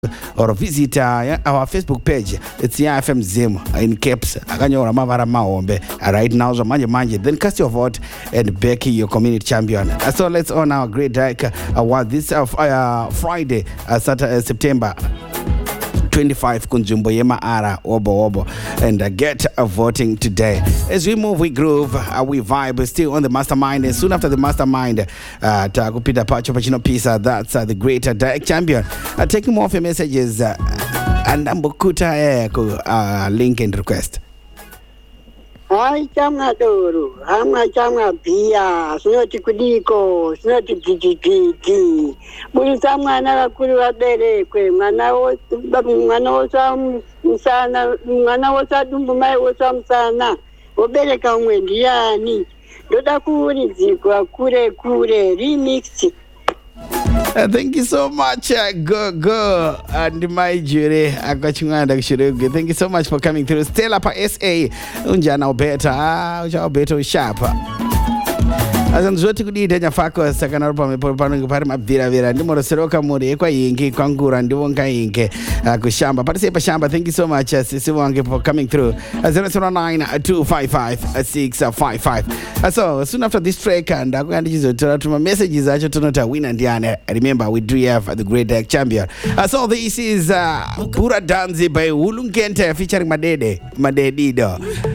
or visit our Facebook page. It's FM Zim in caps. Akanyora Mavara Maombe. Right now, so manje. Then cast your vote and back your community champion. So let's honor our great Dyke award this Friday, September 25 Kunjumbo Yema Ara Obo and get a voting today. As we move, we groove, we vibe. Still on the mastermind, and soon after the mastermind, Peter Pacho Pachino Pisa. That's the greater Dyke champion. Taking more of your messages and Ambukuta link and request. Ai chama doro, ama chama pia, sinoti kudiko, sinoti titi. Bulisa mwana wakuri wabere kwe, mwana wosa msana, mwana wosa dumbumae wosa msana, wabere kamwendiani, doda kuri zikwa kure, remix. Thank you so much, go and my jury. Thank you so much for coming through. Stella pa SA unjana better sharp. Azanzoti kudida nyafako sakana pa mepopano pari mabvira ndimoro seroka muri kwa yingi kwangura ndivonga yinge kushamba patise pa shamba. Thank you so much sisi wange for coming through. 009-255-655. So soon after this track and akuandichizotora tuma messages acho tonota win ndiane. Remember we do have the great Dyke champion. So this is Pura Danzi by Ulungente featuring Madedido.